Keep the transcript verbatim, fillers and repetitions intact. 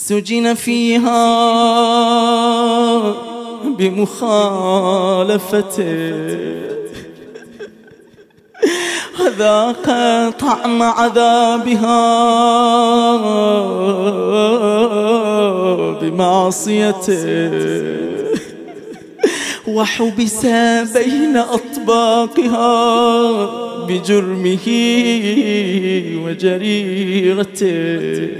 سجن فيها بمخالفته، وذاق طعم عذابها بمعصيته، وحبس بين أطباقها بجرمه وجريرته.